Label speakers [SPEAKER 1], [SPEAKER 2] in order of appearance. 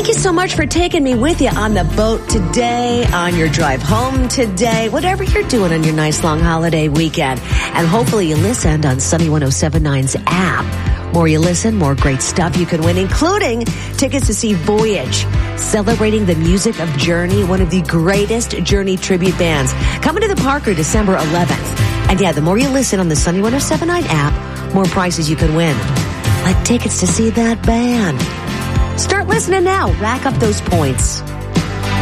[SPEAKER 1] Thank you so much for taking me with you on the boat today, on your drive home today, whatever you're doing on your nice long holiday weekend. And hopefully you listened on Sunny 107.9's app. More you listen, more great stuff you can win, including tickets to see Voyage, celebrating the music of Journey, one of the greatest Journey tribute bands. Coming to the Parker December 11th. And yeah, the more you listen on the Sunny 107.9 app, more prizes you could win. Like tickets to see that band. Start listening now. Rack up those points.